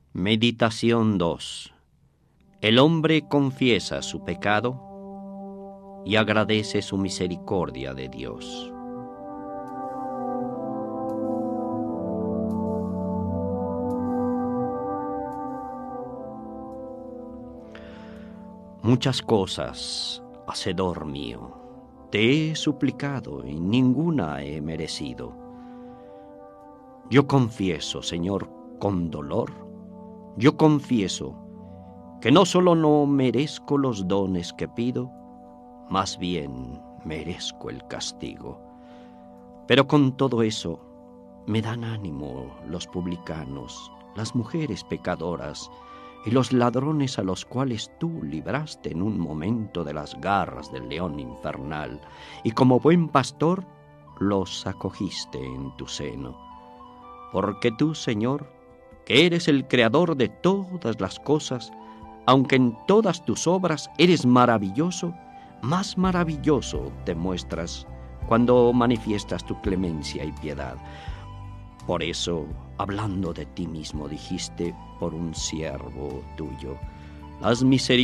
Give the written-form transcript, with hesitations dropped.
Meditación 2. El hombre confiesa su pecado y agradece su misericordia de Dios. Muchas cosas, Hacedor mío, te he suplicado y ninguna he merecido. Yo confieso, Señor, con dolor, yo confieso que no solo no merezco los dones que pido, más bien merezco el castigo. Pero con todo eso me dan ánimo los publicanos, las mujeres pecadoras y los ladrones a los cuales tú libraste en un momento de las garras del león infernal, y como buen pastor los acogiste en tu seno. Porque tú, Señor, que eres el creador de todas las cosas, aunque en todas tus obras eres maravilloso, más maravilloso te muestras cuando manifiestas tu clemencia y piedad. Por eso, hablando de ti mismo, dijiste por un siervo tuyo: las misericordias